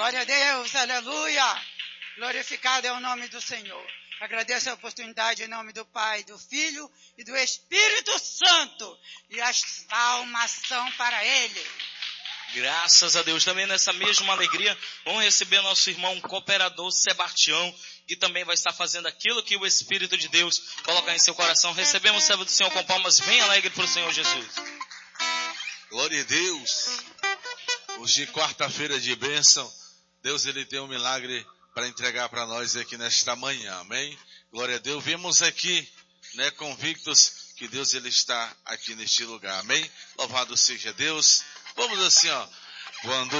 Glória a Deus, aleluia. Glorificado é o nome do Senhor. Agradeço a oportunidade em nome do Pai, do Filho e do Espírito Santo. E a salvação para Ele. Graças a Deus. Também nessa mesma alegria, vamos receber nosso irmão cooperador Sebastião, que também vai estar fazendo aquilo que o Espírito de Deus coloca em seu coração. Recebemos o servo do Senhor com palmas bem alegre para o Senhor Jesus. Glória a Deus. Hoje, quarta-feira de bênção, Deus ele tem um milagre para entregar para nós aqui nesta manhã, amém? Glória a Deus. Vimos aqui, convictos que Deus ele está aqui neste lugar, amém? Louvado seja Deus. Vamos assim, quando